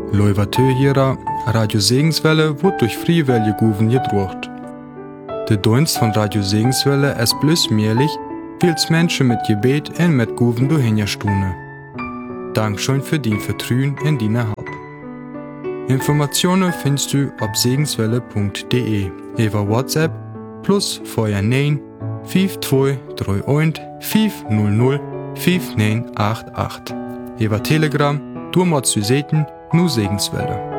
Leuvatö hierer, Radio Segenswelle wird durch Friewelle Guven gedruckt. Der Dienst von Radio Segenswelle ist bloß möglich, weil's Menschen mit Gebet und mit Guven durchhingerstune. Dankeschön für dein Vertrauen in deine Hab. Informationen findest du auf segenswelle.de über WhatsApp plus 49 5231 500 5988. Über Telegram, du musst du sehen, nur Segenswelle.